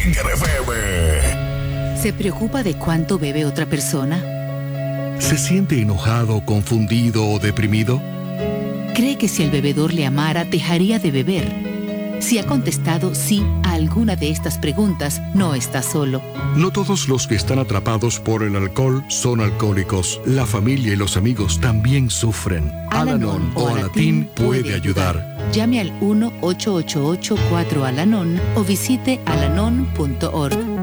Tiger FM. ¿Se preocupa de cuánto bebe otra persona? ¿Se siente enojado, confundido o deprimido? ¿Cree que si el bebedor le amara, dejaría de beber? Si ha contestado sí a alguna de estas preguntas, no está solo. No todos los que están atrapados por el alcohol son alcohólicos. La familia y los amigos también sufren. Al-Anon o Alatín puede ayudar. Llame al 1-888-4-Al-Anon o visite alanon.org.